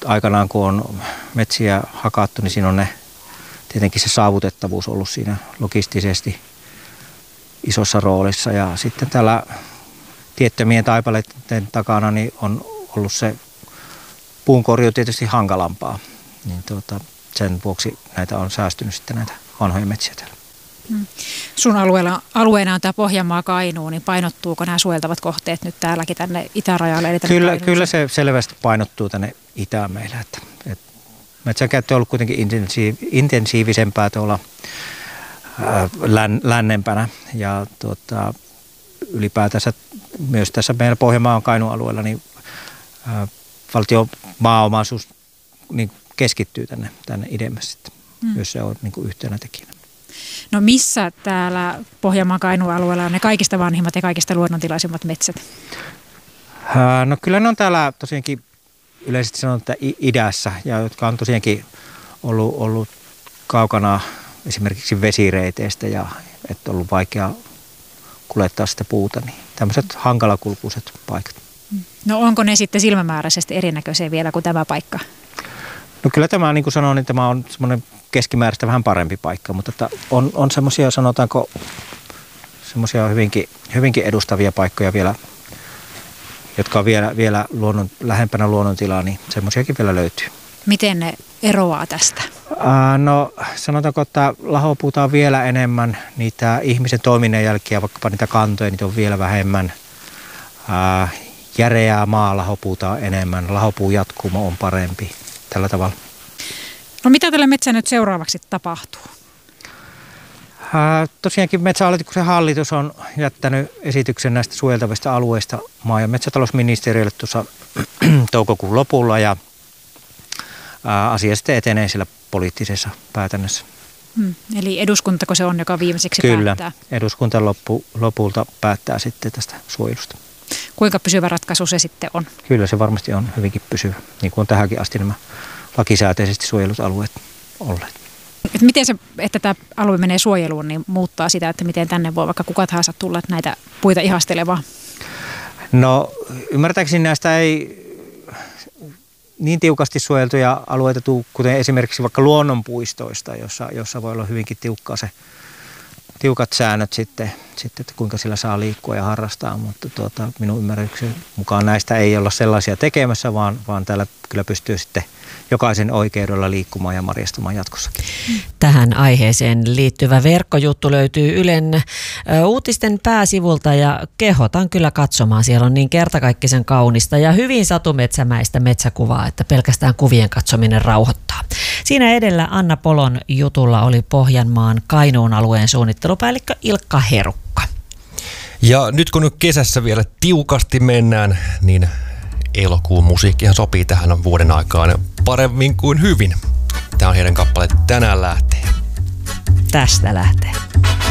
aikanaan kun on metsiä hakattu, niin siinä on tietenkin se saavutettavuus ollut siinä logistisesti isossa roolissa. Ja sitten täällä tiettömien taipaleiden takana niin on ollut se puunkorjuu tietysti hankalampaa. Niin sen vuoksi näitä on säästynyt sitten näitä vanhoja metsiä täällä. Sun alueena on tämä Pohjanmaa, Kainuu, niin painottuuko nämä suojeltavat kohteet nyt täälläkin tänne itärajalle? Eli tänne Kyllä se selvästi painottuu tänne itään meillä. Metsänkäyttö on ollut kuitenkin intensiivisempää tuolla lännempänä ja ylipäätänsä myös tässä meillä Pohjanmaan Kainuun alueella niin valtion maaomaisuus niin keskittyy tänne idemmäs sitten. Myös se on niin kuin yhtenä tekijänä. No missä täällä Pohjanmaan Kainuun alueella on ne kaikista vanhimmat ja kaikista luonnontilaisimmat metsät? No kyllä ne on täällä tosiaankin yleisesti sanotaan, että idässä, ja jotka on tosiaankin ollut kaukana esimerkiksi vesireiteistä ja että on ollut vaikea kuljettaa sitä puuta, niin tämmöiset hankalakulkuiset paikat. No onko ne sitten silmämääräisesti erinäköisiä vielä kuin tämä paikka? No kyllä tämä, niin kuin sanoin, niin tämä on semmoinen keskimääräistä vähän parempi paikka, mutta että on semmoisia, sanotaanko, semmoisia hyvinkin edustavia paikkoja vielä, jotka on vielä lähempänä luonnontilaa, niin semmoisiakin vielä löytyy. Miten ne eroaa tästä? No sanotaanko, että lahopuuta on vielä enemmän, niitä ihmisen toiminnan jälkiä, vaikkapa niitä kantoja, niitä on vielä vähemmän. Järeää maalahopuuta on enemmän, lahopuun jatkumo on parempi, tällä tavalla. No mitä tälle metsään nyt seuraavaksi tapahtuu? Tosiaankin Metsähallituksen hallitus on jättänyt esityksen näistä suojeltavista alueista maa- ja metsätalousministeriölle tuossa toukokuun lopulla ja asia sitten etenee siellä poliittisessa päätännössä. Eli eduskuntako se on, joka viimeiseksi Kyllä, päättää? Kyllä, eduskunta lopulta päättää sitten tästä suojelusta. Kuinka pysyvä ratkaisu se sitten on? Kyllä se varmasti on hyvinkin pysyvä, niin kuin on tähänkin asti nämä lakisääteisesti suojelut alueet olleet. Miten se, että tämä alue menee suojeluun, niin muuttaa sitä, että miten tänne voi vaikka kuka tahansa tulla näitä puita ihastelemaan? No ymmärtääkseni näistä ei niin tiukasti suojeltuja alueita tule, kuten esimerkiksi vaikka luonnonpuistoista, jossa voi olla hyvinkin tiukat säännöt sitten, että kuinka sillä saa liikkua ja harrastaa, mutta minun ymmärryksen mukaan näistä ei olla sellaisia tekemässä, vaan täällä kyllä pystyy sitten jokaisen oikeudella liikkumaan ja marjastamaan jatkossakin. Tähän aiheeseen liittyvä verkkojuttu löytyy Ylen uutisten pääsivulta ja kehotan kyllä katsomaan. Siellä on niin kertakaikkisen kaunista ja hyvin satumetsämäistä metsäkuvaa, että pelkästään kuvien katsominen rauhoittaa. Siinä edellä Anna Polon jutulla oli Pohjanmaan Kainuun alueen suunnittelupäällikkö Ilkka Herukka. Ja nyt kun kesässä vielä tiukasti mennään, niin elokuun musiikkihan sopii tähän vuoden aikaan paremmin kuin hyvin. Tämä on heidän kappale Tänään lähtee. Tästä lähtee.